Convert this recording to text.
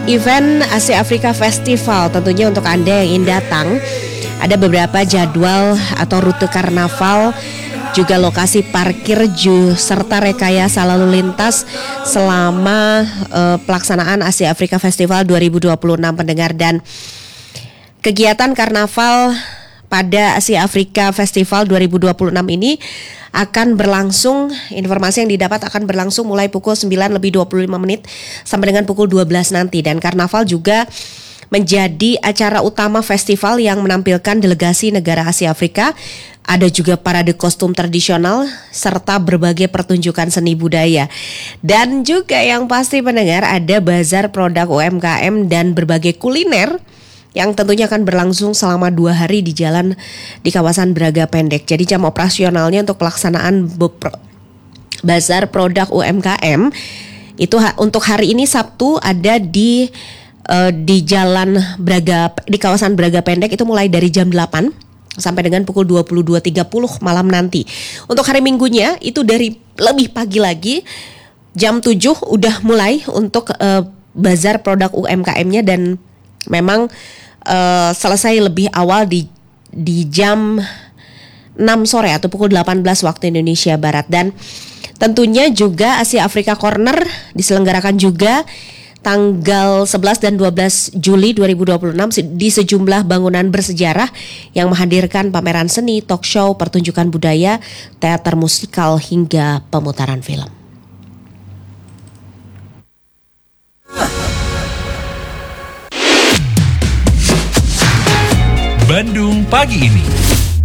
event Asia Afrika Festival. Tentunya untuk Anda yang ingin datang, ada beberapa jadwal atau rute karnaval, juga lokasi parkir serta rekayasa lalu lintas selama pelaksanaan Asia Afrika Festival 2026 pendengar. Dan kegiatan karnaval pada Asia Afrika Festival 2026 ini akan berlangsung, informasi yang didapat akan berlangsung mulai pukul 9:25 sampai dengan pukul 12 nanti. Dan karnaval juga menjadi acara utama festival yang menampilkan delegasi negara Asia Afrika. Ada juga parade kostum tradisional serta berbagai pertunjukan seni budaya. Dan juga yang pasti pendengar, ada bazar produk UMKM dan berbagai kuliner yang tentunya akan berlangsung selama 2 hari di kawasan Braga Pendek. Jadi jam operasionalnya untuk pelaksanaan bazar produk UMKM itu untuk hari ini Sabtu ada di jalan Braga, di kawasan Braga Pendek, itu mulai dari jam 8 sampai dengan pukul 22.30 malam nanti. Untuk hari Minggunya itu dari lebih pagi lagi, jam 7 udah mulai untuk bazar produk UMKM-nya, dan memang selesai lebih awal di jam 6 sore atau pukul 18 waktu Indonesia Barat. Dan tentunya juga Asia Afrika Corner diselenggarakan juga tanggal 11 dan 12 Juli 2026 di sejumlah bangunan bersejarah yang menghadirkan pameran seni, talk show, pertunjukan budaya, teater musikal hingga pemutaran film. Bandung Pagi Ini.